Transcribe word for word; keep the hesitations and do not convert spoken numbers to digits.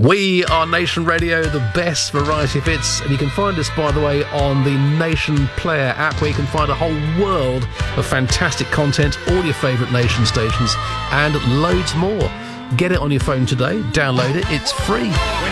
We are Nation Radio, the best variety of hits, and you can find us, by the way, on the Nation Player app, where you can find a whole world of fantastic content, all your favourite Nation stations, and loads more. Get it on your phone today, download it, it's free.